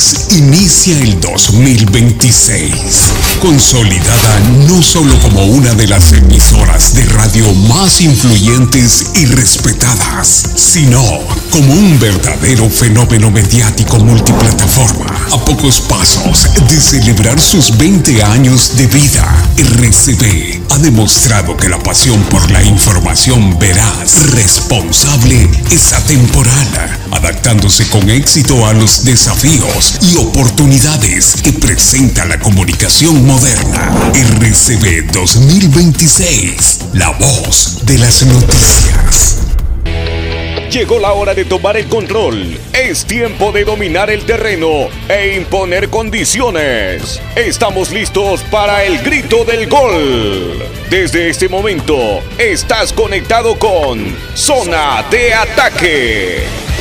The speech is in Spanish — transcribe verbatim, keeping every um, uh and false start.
Deportes inicia el dos mil veintiséis, consolidada no solo como una de las emisoras de radio más influyentes y respetadas, sino como un verdadero fenómeno mediático multiplataforma. A pocos pasos de celebrar sus veinte años de vida, R C V ha demostrado que la pasión por la información veraz, responsable, es atemporal, adaptándose con éxito a los desafíos y oportunidades que presenta la comunicación moderna. R C V dos mil veintiséis, la voz de las noticias. Llegó la hora de tomar el control. Es tiempo de dominar el terreno e imponer condiciones. Estamos listos para el grito del gol. Desde este momento, estás conectado con Zona de Ataque.